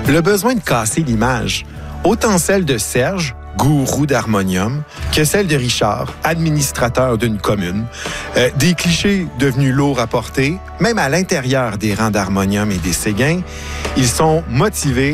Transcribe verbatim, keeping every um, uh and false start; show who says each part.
Speaker 1: le besoin de casser l'image, autant celle de Serge, gourou d'harmonium, que celle de Richard, administrateur d'une commune. Euh, des clichés devenus lourds à porter, même à l'intérieur des rangs d'harmonium et des Séguins, ils sont motivés